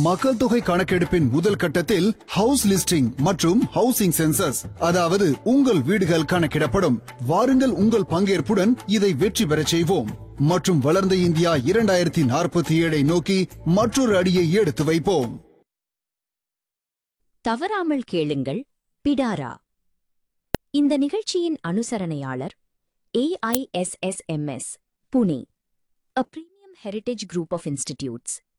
மக்கள் தொகை கணக்கெடுப்பின் முதல் கட்டத்தில் ஹவுஸ் லிஸ்டிங் மற்றும் ஹவுசிங் சென்சஸ், அதாவது உங்கள் வீடுகள் கணக்கிடப்படும். வாருங்கள், உங்கள் பங்கேற்புடன் இதை வெற்றி பெறச் செய்வோம் மற்றும் வளர்ந்த இந்தியா 2047 நோக்கி மற்றொரு அடியை எடுத்து வைப்போம். தவறாமல் கேளுங்கள். பிடாரா. இந்த நிகழ்ச்சியின் அனுசரணையாளர் AISSMS, Pune, a premium heritage group of institutes.